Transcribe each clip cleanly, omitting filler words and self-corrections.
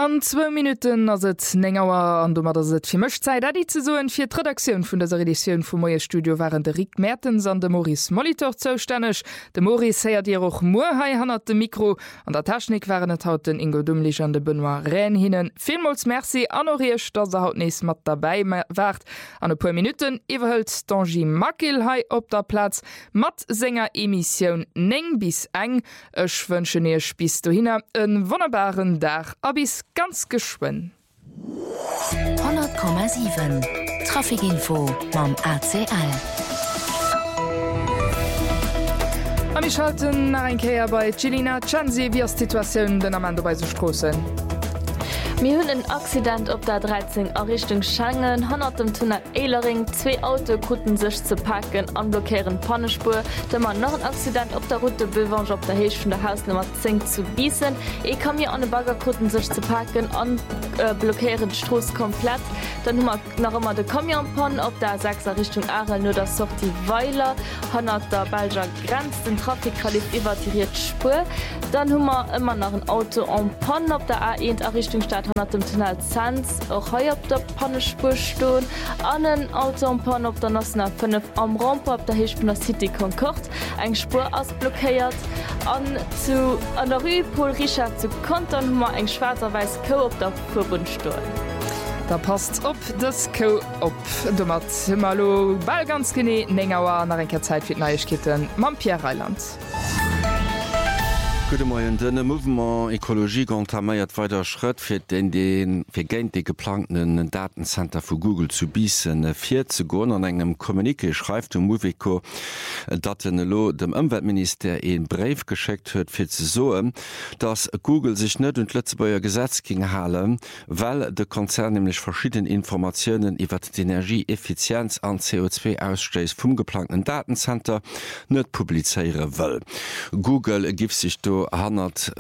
An 2 Minuten ass et Nengauer an dummer et fir Mëchtzeit dat ze soen fir d'Redakioun vun der Editionioun vum Moier Studio waren de Rick Mertens an de Maurice Molitor zoustännech. De Maurice héiert Dir och Moerhai hannner de Mikro an der Technik waren et hauten Ingo Dummlich an de Benoit Rehn hinnen. Vielmals Merci anoriech, dat se haut nees mat dabei wart. An e puer Minuten iwwerhëlt Tangi Makilhai op der Platz mat Sänger Emissionioun neng bis eng. Ech wënschen ihr spist du hinne en wonnerbaren Dach a bis ganz geschwen. 100,7 Trafikinfo mam ACL. Am ich halten nach en Keier bei Gilina Chansi wie Situationun den am bei so Strossen. Wir hunn en Accident op der 13 a Richtung Schengen, 100 dem Tunnel Ehlering, 2 Auto kruten sech ze packen, anblockieren Pannespur, demmer noch ein Accident op der Route Bevange op der Heech vun der Hausnummer 10 zu biesen. E kam hier an de Baggerkruten sech ze packen, an blockieren Stroos komplett. Dann hummer nach immer de Kamionpan op der 6er Richtung Arel nur der sorti Weiler, 100 der Belger Grenz den Trafikkalif iwwertiriert Spur. Dann hummer immer nach ein Auto an Pan op der A1 a Richtung Stadt dem Tunnel Zanz och heuer op der Pannespur stoun, an den Auto am Pan op der National 5 am Rampe op der Heech vun der City Concord eng Spur ass blockéiert an der Rue Paul Richard zu Kontern hummer eng schwarzerweis Co op der Furbundstuhl. Da passt op das Co op du mat malo ball ganz gené Nengauer nach enker Zeit fir Neichketen mam Pierre Reiland. Den Movement Ökologie entameiert weiter Schritt fir fir géint de geplanten Datencenter vu Google zu biesen 4 zu go an engem Kommunike schreibt Moveco, dat lo dem Umweltminister en Brief geschickt huet fir ze soen, dass Google sich net und Lützebauer Gesetz ging halen, weil de Konzern nämlich verschiedene Informationen iwwer d Energieeffizienz an CO2-Ausstoß vum geplanten Datencenter net publizeiere will. Google gibt sich do hannert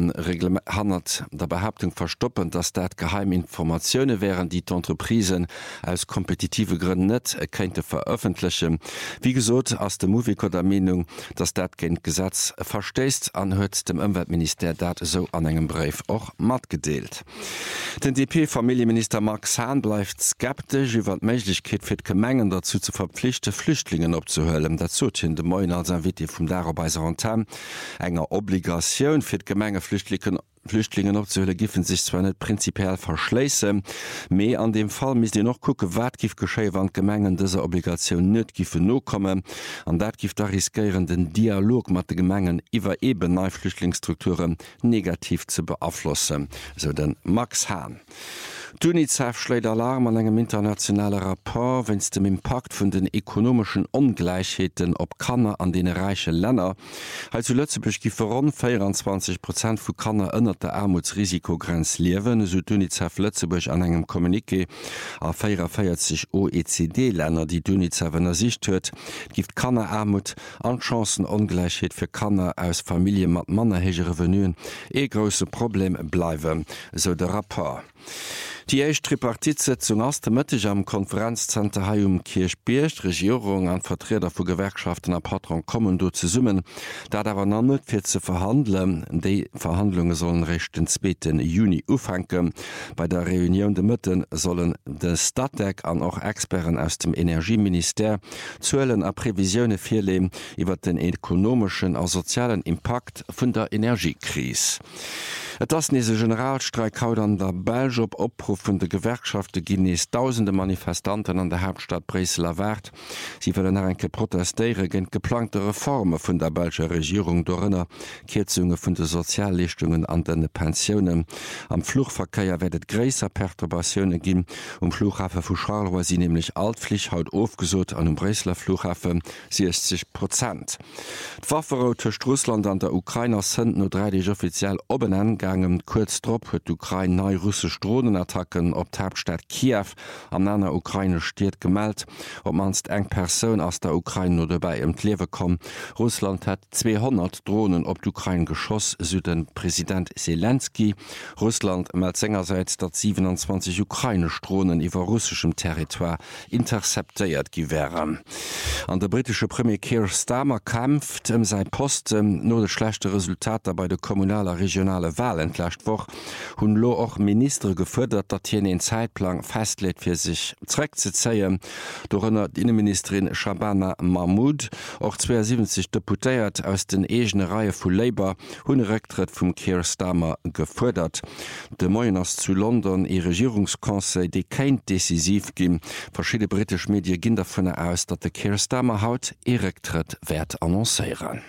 der Behauptung verstoppen, dass dat Geheiminformationen wären, die d'Entreprisen aus kompetitive Gründen net könnte veröffentlichen. Wie gesot aus der Moveco der Meinung, dass dat gen Gesetz verstest, anhört dem Umweltminister dat so an engem Brief auch mat gedeelt. Den DP-Familienminister Max Hahn bleibt skeptisch über die Möglichkeit für die Gemengen dazu zu verpflichten, Flüchtlingen abzuhöllen. Dazu hin de Moin als ein Video vom Darabeiser Antam enger Obligation für die Gemenge Flüchtlingen abzuhöllen, giffen sich zwar nicht prinzipiell verschließen, mehr an dem Fall müsst ihr noch gucken, was gibt geschehen, wenn Gemengen dieser Obligation nicht giffen no kommen. Und das gibt da riskieren, den Dialog mit den Gemengen über eben neue Flüchtlingsstrukturen negativ zu beeinflussen. So den Max Hahn. UNICEF schlägt Alarm an engem internationalen Rapport, wenn es dem Impact von den ökonomischen Ungleichheiten ob Kanner an den reichen Ländern. Also Lützeburg gibt rund 24% von Kanner unter der Armutsrisikogrenze leben, so UNICEF Lützeburg an engem Kommuniqué a 44 OECD-Länder, die UNICEF in der Sicht hört, gibt Kannerarmut an Chancenungleichheit für Kanner aus Familien mit mannerhege Revenuen große Problem bleiben, so der Rapport. Die erste Tripartitsitzung aus der Mittag am Konferenzzenter Hayum Kirchbirch, Regierung an Vertreter von Gewerkschaften und Patron kommen dort zu summen. Da aber noch nicht viel zu verhandeln. Die Verhandlungen sollen recht den 2. Juni aufhängen. Bei der Reunion der Mitte sollen der Stadtdeck und auch Experten aus dem Energieministerium Zahlen und Prävisionen vorlegen über den ökonomischen und sozialen Impact von der Energiekrise. Das nächste Generalstreik haut an der Belge op Opruf von der Gewerkschaften Guineas tausende Manifestanten an der Hauptstadt Bresel erwart. Sie wollen enke protestieren gegen geplante Reformen von der belgischen Regierung darin, Kürzungen von den Sozialleistungen an den Pensionen. Am Flugverkehr werden größere Perturbationen geben. Flughafen von Charleroi sind nämlich Altpflicht haut aufgesucht an dem Bresler Flughafen 60%. Die Waffenruhe zwischen Russland und der Ukraine sind nur 3 offiziell oben angegangen. Kurz darauf hat die Ukraine neue russische Drohnenattacken auf die Hauptstadt Kiew an einer Ukraine Stadt gemeldet. Ob manst eng Person aus der Ukraine nur dabei im Leben kommen. Russland hat 200 Drohnen auf die Ukraine geschossen, so den Präsident Zelensky. Russland meldet seinerseits, dass 27 ukrainische Drohnen über russischem Territorium interceptiert wären. An der britische Premier Keir Starmer kämpft sein Posten nur das schlechte Resultat bei der kommunalen regionalen Wahl entlascht woch hunn lo och Minister gefördert, dat hien en Zeitplan festlädt fir sich zräck ze zeien. Dorënner Innenministerin Shabana Mahmoud och 72 Deputéiert aus den egene Reihe vu Labour hunn Rücktritt vum Keir Starmer gefordert. De Moien ass zu London e Regierungskonseil déi kein decisiv ginn. Verschiedene britisch Medien ginn davon aus, dat de Keir Starmer haut e Rücktritt werd annoncéieren.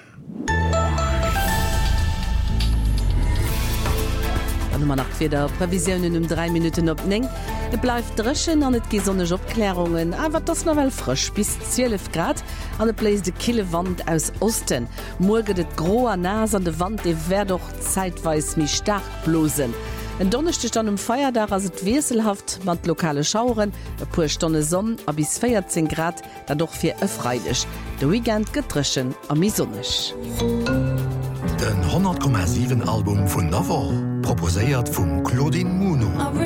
Man nach wieder Prävisionen 3 Minuten opning. Bleif dreschen an net gesonnech Opklärungen, awer das novel frisch bis 12 Grad an de Place de Killewand aus Osten. Morget et groer Nas an de Wand de wär doch zeitweis mi stark blosen. En donnechte stand Feierdach as et weselhaft mat lokale Schauren, e puer Stonne Sonn a bis 14 Grad, dat doch fir ëfreiidech. De Weekend getreschen a mi sonnech. Den 100,7 Album vun Navarre proposéiert vum Claudine Muno.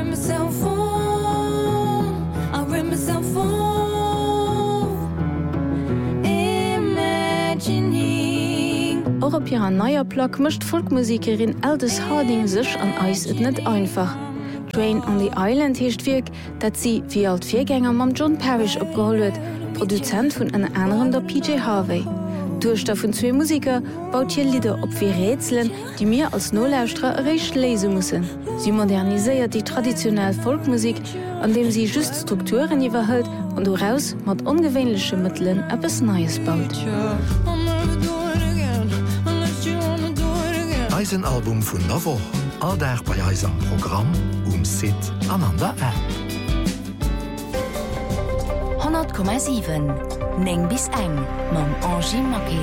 Auch op ihrer neuer Plaque mischt Folkmusikerin Aldous Harding sech an Eis et net einfach. Train on the Island heescht wirk, dat sie wie alt Viergänger mam John Parrish opgeholet, Produzent vun en anderen der PJ Harvey. Durchstoff vun 2 Musiker baut hier Lieder op wie Rätselen, die mir als Nolauustra recht lese mussssen. Sie moderniseiert die traditionelle Folkmusik, an dem sie just Strukturen iwwerhëlt und daraus mat ungewöhnliche Mitteln etwas Neues baut. Eisen Album vun Navarre, all der bei Eis am Programm Sit an an der App. 100,7 Neng bis eng mam Angie Makel.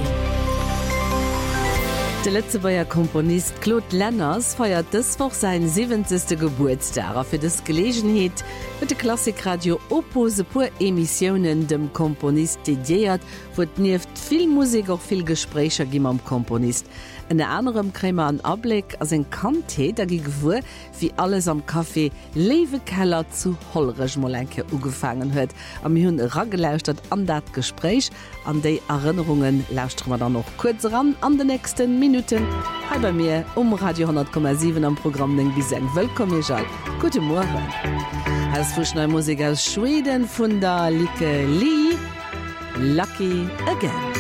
Der letzte Komponist Claude Lenners feiert deswoch sein 70. Geburtstag. Für das Gelegenheit mit dem Klassikradio Opose pur Emissionen dem Komponist dediiert, wo nieft viel Musik auch viel Gespräche gi am Komponist. In anderem Krämer an Abblick als ein Kante da gewur, wie alles am Kaffee Lewekeller zu Holrich Molenke ugefangen huet. Am hunn raggelauscht an dat Gespräch, an de Erinnerungen lauscht man dann noch kurz ran an den nächsten Minuten. Hi bei mir Radio 100,7 am Programm den bis eng Willkommen. Guten Morgen. Als frischneu Musik aus Schweden von der Like Lee, Lucky Again.